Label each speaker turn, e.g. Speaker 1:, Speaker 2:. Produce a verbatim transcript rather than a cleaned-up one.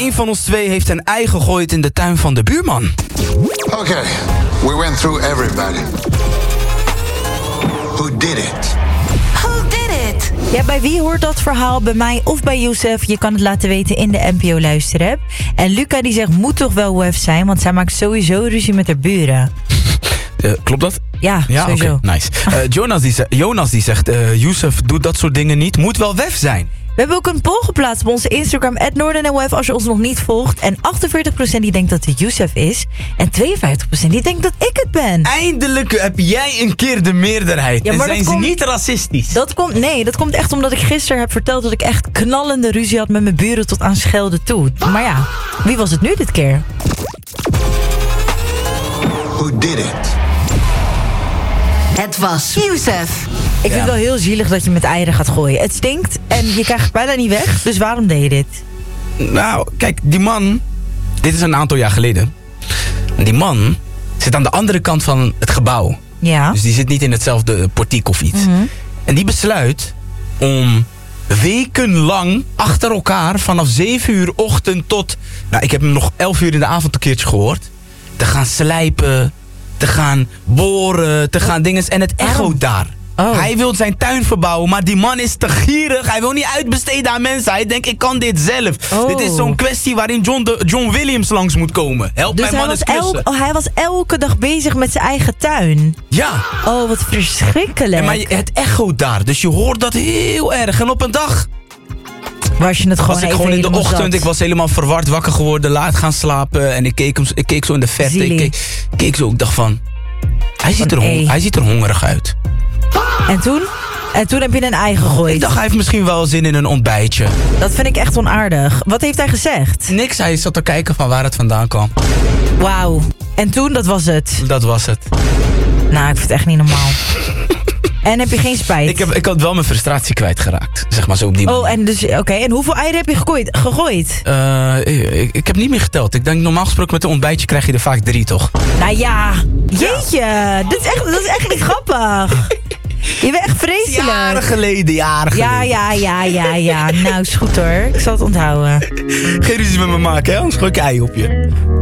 Speaker 1: een van ons twee heeft een ei gegooid in de tuin van de buurman.
Speaker 2: Okay, we went through everybody. Who did it?
Speaker 3: Who did it?
Speaker 4: Ja, bij wie hoort dat verhaal? Bij mij of bij Youssef? Je kan het laten weten in de N P O luisterapp. En Luca die zegt, moet toch wel Wef zijn, want zij maakt sowieso ruzie met haar buren.
Speaker 1: Uh, klopt dat?
Speaker 4: Ja,
Speaker 1: ja
Speaker 4: sowieso.
Speaker 1: Okay, nice. Uh, Jonas, die zegt, Jonas die zegt, uh, Youssef doet dat soort dingen niet. Moet wel Wef zijn.
Speaker 4: We hebben ook een poll geplaatst op onze Instagram, at Noorden en Wef, als je ons nog niet volgt. En achtenveertig procent die denkt dat het Youssef is. En tweeënvijftig procent die denkt dat ik het ben.
Speaker 1: Eindelijk heb jij een keer de meerderheid. Ja, en zijn ze komt, niet racistisch?
Speaker 4: Dat komt, nee, dat komt echt omdat ik gisteren heb verteld dat ik echt knallende ruzie had met mijn buren tot aan schelden toe. Maar ja, wie was het nu dit keer?
Speaker 2: Who did it?
Speaker 3: Het was Youssef.
Speaker 4: Ik vind
Speaker 1: ja.
Speaker 4: het wel heel zielig dat je met eieren gaat gooien. Het stinkt en je krijgt het bijna niet weg. Dus waarom deed je dit?
Speaker 1: Nou, kijk, die man... Dit is een aantal jaar geleden. En die man zit aan de andere kant van het gebouw.
Speaker 4: Ja.
Speaker 1: Dus die zit niet in hetzelfde portiek of iets.
Speaker 4: Mm-hmm.
Speaker 1: En die besluit om wekenlang achter elkaar... vanaf zeven uur ochtend tot... Nou, ik heb hem nog elf uur in de avond een keertje gehoord. Te gaan slijpen, te gaan boren, te gaan dingen... En het echo daar. Oh. Hij wil zijn tuin verbouwen, maar die man is te gierig. Hij wil niet uitbesteden aan mensen. Hij denkt, ik kan dit zelf. Oh. Dit is zo'n kwestie waarin John, de, John Williams langs moet komen. Help
Speaker 4: dus
Speaker 1: mijn man eens klussen.
Speaker 4: Oh, hij was elke dag bezig met zijn eigen tuin?
Speaker 1: Ja.
Speaker 4: Oh, wat verschrikkelijk.
Speaker 1: En maar het echo daar, dus je hoort dat heel erg. En op een dag...
Speaker 4: Was je het gewoon
Speaker 1: was ik
Speaker 4: even
Speaker 1: gewoon in de ochtend,
Speaker 4: zat.
Speaker 1: Ik was helemaal verward wakker geworden, laat gaan slapen. En ik keek, hem, ik keek zo in de verte. Ik keek, keek zo, ik dacht van... Hij ziet, er hon- hij ziet er hongerig uit.
Speaker 4: En toen? En toen heb je een ei gegooid.
Speaker 1: Ik dacht, hij heeft misschien wel zin in een ontbijtje.
Speaker 4: Dat vind ik echt onaardig. Wat heeft hij gezegd?
Speaker 1: Niks, hij zat te kijken van waar het vandaan kwam.
Speaker 4: Wauw. En toen, dat was het?
Speaker 1: Dat was het.
Speaker 4: Nou, ik vind het echt niet normaal. En heb je geen spijt?
Speaker 1: Ik, heb, ik had wel mijn frustratie kwijtgeraakt. Zeg maar zo op die manier.
Speaker 4: Oh, en dus, oké. Okay. En hoeveel eieren heb je gegooid? gegooid?
Speaker 1: Uh, ik, ik heb niet meer geteld. Ik denk, normaal gesproken met een ontbijtje krijg je er vaak drie, toch?
Speaker 4: Nou ja. Jeetje. Ja. Dit is echt, dat is echt niet grappig. Je bent echt vreselijk.
Speaker 1: Jaren geleden, jaren geleden.
Speaker 4: Ja, ja, ja, ja, ja. Nou, is goed hoor. Ik zal het onthouden.
Speaker 1: Geen ruzie met me maken, hè? Anders gooi ik ei op je.